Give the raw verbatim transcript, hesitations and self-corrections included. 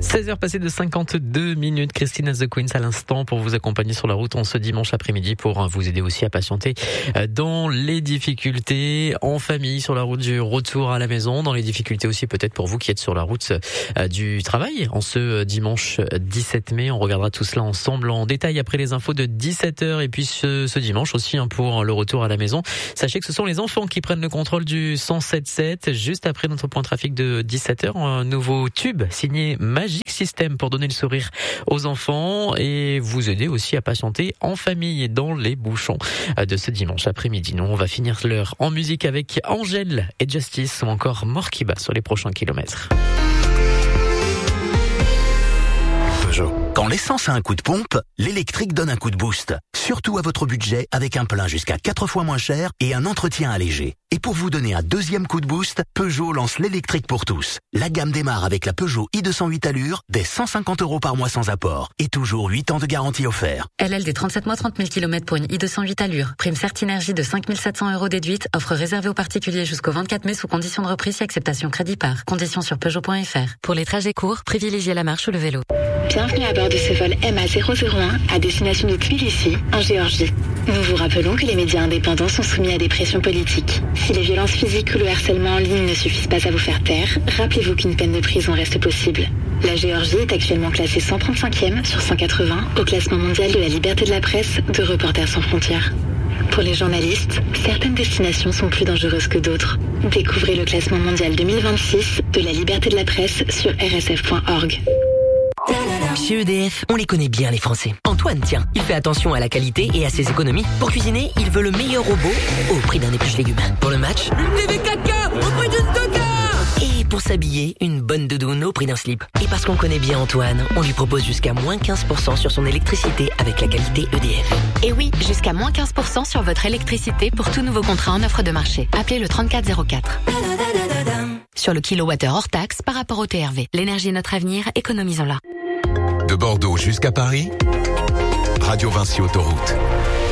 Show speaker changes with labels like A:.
A: seize heures passées de cinquante-deux minutes. Christine The Queens à l'instant pour vous accompagner sur la route en ce dimanche après-midi pour vous aider aussi à patienter dans les difficultés en famille sur la route du retour à la maison, dans les difficultés aussi peut-être pour vous qui êtes sur la route du travail en ce dimanche dix-sept mai. On regardera tout cela ensemble en détail après les infos de dix-sept heures et puis ce, ce dimanche aussi hein, pour le retour à la maison. Sachez que ce sont les enfants qui prennent le contrôle du cent sept sept juste après notre point trafic de dix-sept heures. Un nouveau tube signé Magic System pour donner le sourire aux enfants et vous aider aussi à patienter en famille et dans les bouchons de ce dimanche après-midi. Nous, on va finir l'heure en musique avec Angèle et Justice ou encore Morkiba sur les prochains kilomètres.
B: Peugeot. Quand l'essence a un coup de pompe, l'électrique donne un coup de boost. Surtout à votre budget avec un plein jusqu'à quatre fois moins cher et un entretien allégé. Et pour vous donner un deuxième coup de boost, Peugeot lance l'électrique pour tous. La gamme démarre avec la Peugeot i deux cent huit allures, dès cent cinquante euros par mois sans apport. Et toujours huit ans de garantie offert.
C: L L D trente-sept mois, trente mille kilomètres pour une i deux cent huit allures. Prime Certinergie de cinq mille sept cents euros déduite. Offre réservée aux particuliers jusqu'au vingt-quatre mai sous condition de reprise et acceptation crédit par. Conditions sur Peugeot point F R. Pour les trajets courts, privilégiez la marche ou le vélo.
D: Bienvenue à bord de ce vol M A zéro zéro un à destination de Tbilissi, en Géorgie. Nous vous rappelons que les médias indépendants sont soumis à des pressions politiques. Si les violences physiques ou le harcèlement en ligne ne suffisent pas à vous faire taire, rappelez-vous qu'une peine de prison reste possible. La Géorgie est actuellement classée cent trente-cinquième sur cent quatre-vingts au classement mondial de la liberté de la presse de Reporters sans frontières. Pour les journalistes, certaines destinations sont plus dangereuses que d'autres. Découvrez le classement mondial deux mille vingt-six de la liberté de la presse sur r s f point org.
E: Chez E D F, on les connaît bien les Français. Antoine, tiens, il fait attention à la qualité et à ses économies. Pour cuisiner, il veut le meilleur robot au prix d'un épluche légumes. Pour le match, une T V quatre K au prix d'une Toka. Et pour s'habiller, une bonne doudoune au prix d'un slip. Et parce qu'on connaît bien Antoine, on lui propose jusqu'à moins quinze pour cent sur son électricité avec la qualité E D F.
F: Et oui, jusqu'à moins quinze pour cent sur votre électricité pour tout nouveau contrat en offre de marché. Appelez le trente-quatre zéro quatre. Sur le kilowattheure hors taxe par rapport au T R V. L'énergie est notre avenir, économisons-la.
G: De Bordeaux jusqu'à Paris, Radio Vinci Autoroute.